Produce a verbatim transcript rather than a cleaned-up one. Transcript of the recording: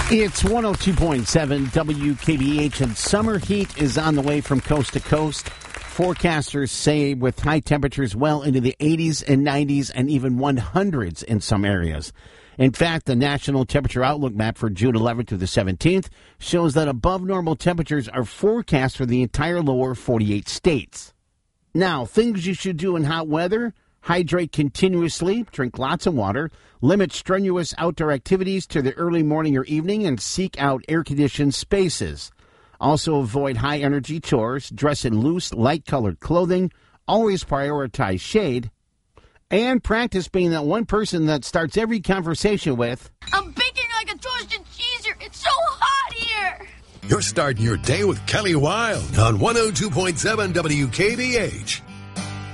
It's one oh two point seven W K B H, and summer heat is on the way from coast to coast. Forecasters say with high temperatures well into the eighties and nineties and even hundreds in some areas. In fact, the National Temperature Outlook map for June eleventh to the seventeenth shows that above normal temperatures are forecast for the entire lower forty-eight states. Now, things you should do in hot weather: hydrate continuously, drink lots of water, limit strenuous outdoor activities to the early morning or evening, and seek out air-conditioned spaces. Also avoid high-energy chores, dress in loose, light-colored clothing, always prioritize shade, and practice being that one person that starts every conversation with, "I'm baking like a toasted cheeser. It's so hot here." You're starting your day with Kelly Wild on one oh two point seven W K B H.